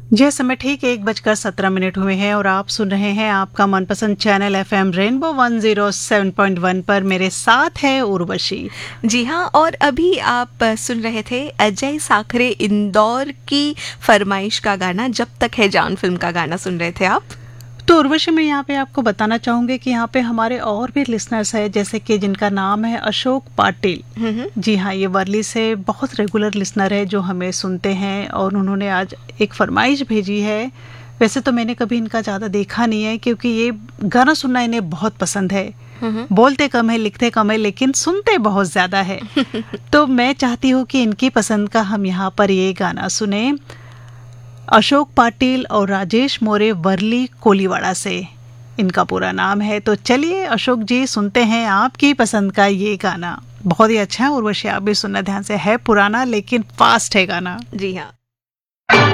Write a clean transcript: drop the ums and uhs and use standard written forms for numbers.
यह समय ठीक 1:17 हुए हैं और आप सुन रहे हैं आपका मनपसंद चैनल FM रेनबो 107.1 पर। मेरे साथ है उर्वशी। जी हाँ, और अभी आप सुन रहे थे अजय साखरे इंदौर की फरमाइश का गाना जब तक है जान फिल्म का गाना सुन रहे थे आप। तो उर्वशी, मैं यहाँ पे आपको बताना चाहूँगी कि यहाँ पे हमारे और भी लिसनर्स हैं, जैसे कि जिनका नाम है अशोक पाटिल। जी हाँ, ये वर्ली से बहुत रेगुलर लिसनर है जो हमें सुनते हैं और उन्होंने आज एक फरमाइश भेजी है। वैसे तो मैंने कभी इनका ज़्यादा देखा नहीं है क्योंकि ये गाना सुनना इन्हें बहुत पसंद है। बोलते कम है, लिखते कम है, लेकिन सुनते बहुत ज़्यादा है। तो मैं चाहती हूँ कि इनकी पसंद का हम यहाँ पर ये गाना सुने। अशोक पाटिल और राजेश मोरे, वर्ली कोलीवाड़ा से इनका पूरा नाम है। तो चलिए अशोक जी, सुनते हैं आपकी पसंद का ये गाना। बहुत ही अच्छा है उर्वशी, आप भी सुनना ध्यान से। है पुराना लेकिन फास्ट है गाना। जी हाँ।